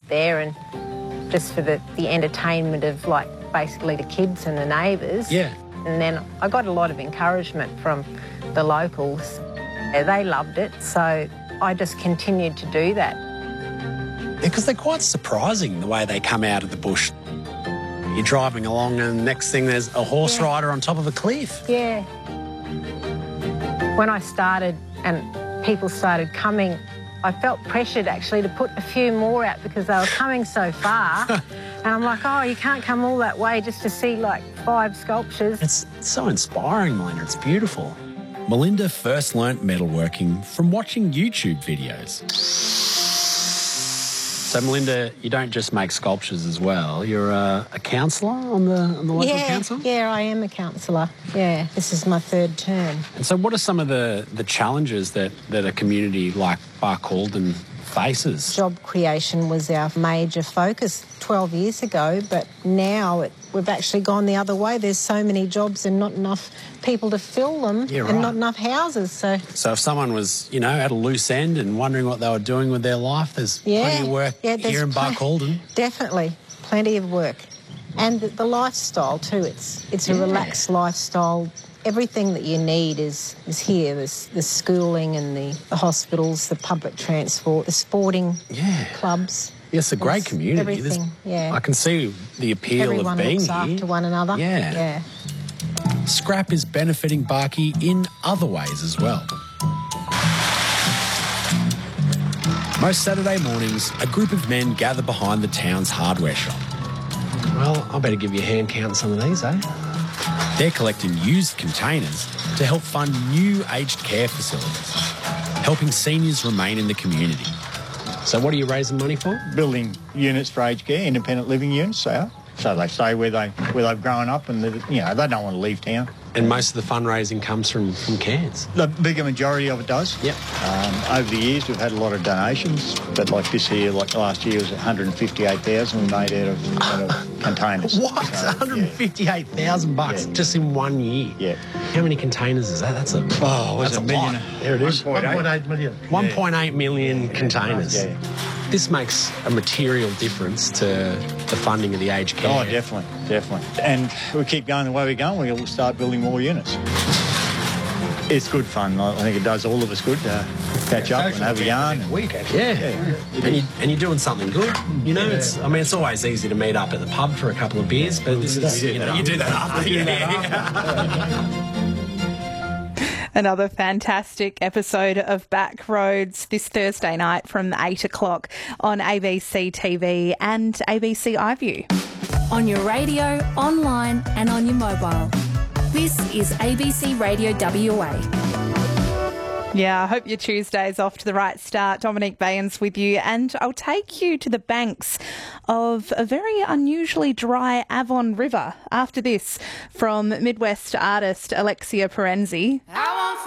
there, and just for the entertainment of, like, basically the kids and the neighbours. Yeah. And then I got a lot of encouragement from the locals. They loved it, so I just continued to do that. Because they're quite surprising, the way they come out of the bush. You're driving along and next thing there's a horse rider on top of a cliff. Yeah. When I started and people started coming, I felt pressured actually to put a few more out because they were coming so far. And I'm like, oh, you can't come all that way just to see like 5 sculptures. It's so inspiring, Melinda. It's beautiful. Melinda first learnt metalworking from watching YouTube videos. So, Melinda, you don't just make sculptures as well. You're a counsellor on the local council? Yeah, I am a counsellor. Yeah, this is my 3rd term. And so what are some of the challenges that a community like Barcaldine faces? Job creation was our major focus 12 years ago, but now we've actually gone the other way. There's so many jobs and not enough people to fill them and not enough houses. So if someone was, at a loose end and wondering what they were doing with their life, there's plenty of work here in Barcaldine. Definitely, plenty of work. And the lifestyle too, it's a relaxed lifestyle. Everything that you need is here. There's the schooling and the hospitals, the public transport, the sporting clubs. Yes, a great community. Everything, I can see the appeal Everyone of being looks here. after one another. Yeah. Scrap is benefiting Barkey in other ways as well. Most Saturday mornings, a group of men gather behind the town's hardware shop. Well, I better give you a hand counting some of these, eh? They're collecting used containers to help fund new aged care facilities, helping seniors remain in the community. So what are you raising money for? Building units for aged care, independent living units, so they stay where they've grown up and they don't want to leave town. And most of the fundraising comes from Cairns? The bigger majority of it does. Yep. Over the years, we've had a lot of donations, but like this year, like last year, was 158,000 we made out of containers. What? So, 158,000 bucks just in 1 year? Yeah. How many containers is that? That's a million. Lot. There it is. 1.8 million. 1.8 million containers. Yeah. This makes a material difference to the funding of the aged care. Oh, definitely. And we keep going the way we're going, we'll start building more units. It's good fun. I think it does all of us good to catch up and have a yarn. And you're doing something good. It's always easy to meet up at the pub for a couple of beers, but this is, you do that after. Another fantastic episode of Backroads this Thursday night from 8 o'clock on ABC TV and ABC iView. On your radio, online and on your mobile. This is ABC Radio WA. Yeah, I hope your Tuesday's off to the right start. Dominique Bayans with you, and I'll take you to the banks of a very unusually dry Avon River after this from Midwest artist Alexia Perenzi.